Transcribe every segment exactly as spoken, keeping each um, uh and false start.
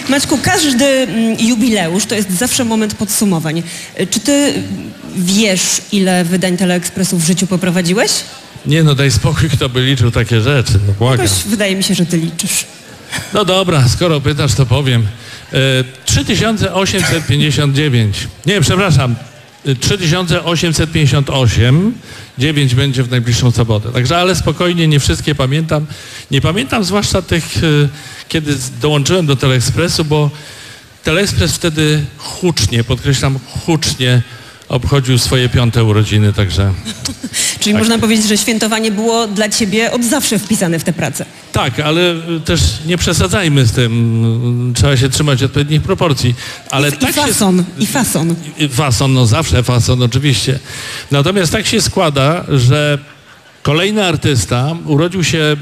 Maćku, każdy mm, jubileusz to jest zawsze moment podsumowań. Czy ty wiesz, ile wydań Teleekspresu w życiu poprowadziłeś? Nie no, daj spokój, kto by liczył takie rzeczy, no błagam. Jakoś wydaje mi się, że ty liczysz. No dobra, skoro pytasz, to powiem. E, trzy tysiące osiemset pięćdziesiąt dziewięć. Nie, przepraszam. trzy tysiące osiemset pięćdziesiąt osiem. dziewięć będzie w najbliższą sobotę. Także, ale spokojnie, nie wszystkie pamiętam. Nie pamiętam zwłaszcza tych, e, kiedy dołączyłem do Teleekspresu, bo Teleekspres wtedy hucznie, podkreślam hucznie, obchodził swoje piąte urodziny, także... Czyli tak. Można powiedzieć, że świętowanie było dla ciebie od zawsze wpisane w tę pracę. Tak, ale też nie przesadzajmy z tym. Trzeba się trzymać odpowiednich proporcji. Ale I, tak i fason, się... i fason. I fason, no zawsze fason, oczywiście. Natomiast tak się składa, że kolejny artysta urodził się e,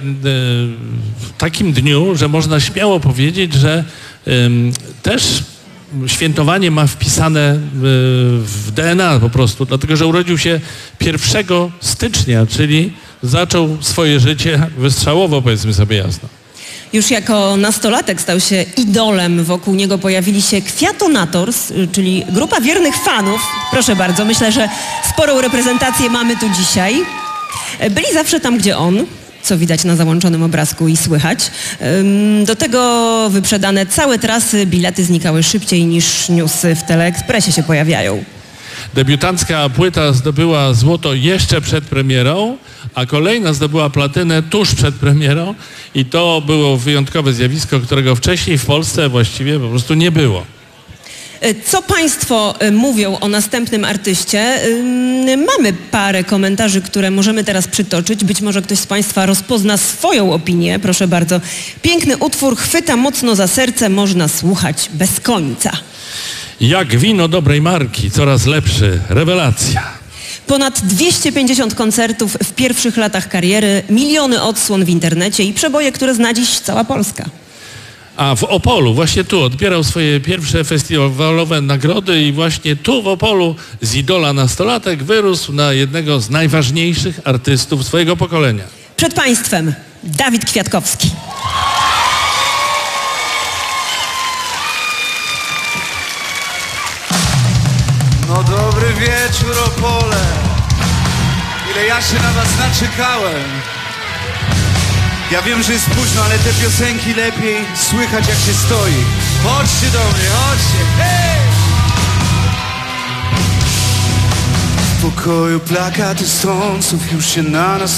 w takim dniu, że można śmiało powiedzieć, że e, też świętowanie ma wpisane w D N A po prostu, dlatego że urodził się pierwszego stycznia, czyli zaczął swoje życie wystrzałowo, powiedzmy sobie jasno. Już jako nastolatek stał się idolem, wokół niego pojawili się Kwiatonators, czyli grupa wiernych fanów. Proszę bardzo, myślę, że sporą reprezentację mamy tu dzisiaj. Byli zawsze tam, gdzie on, co widać na załączonym obrazku i słychać. Do tego wyprzedane całe trasy, bilety znikały szybciej niż newsy w Teleekspresie się pojawiają. Debiutancka płyta zdobyła złoto jeszcze przed premierą, a kolejna zdobyła platynę tuż przed premierą i to było wyjątkowe zjawisko, którego wcześniej w Polsce właściwie po prostu nie było. Co państwo mówią o następnym artyście? Mamy parę komentarzy, które możemy teraz przytoczyć. Być może ktoś z państwa rozpozna swoją opinię. Proszę bardzo. Piękny utwór, chwyta mocno za serce, można słuchać bez końca. Jak wino dobrej marki, coraz lepszy, rewelacja. Ponad dwieście pięćdziesiąt koncertów w pierwszych latach kariery, miliony odsłon w internecie i przeboje, które zna dziś cała Polska. A w Opolu, właśnie tu, odbierał swoje pierwsze festiwalowe nagrody i właśnie tu w Opolu z idola nastolatek wyrósł na jednego z najważniejszych artystów swojego pokolenia. Przed państwem Dawid Kwiatkowski. No dobry wieczór, Opole. Ile ja się na was naczekałem. Ja wiem, że jest późno, ale te piosenki lepiej słychać, jak się stoi. Chodźcie do mnie, chodźcie, hej! W pokoju plakaty stąców już się na nas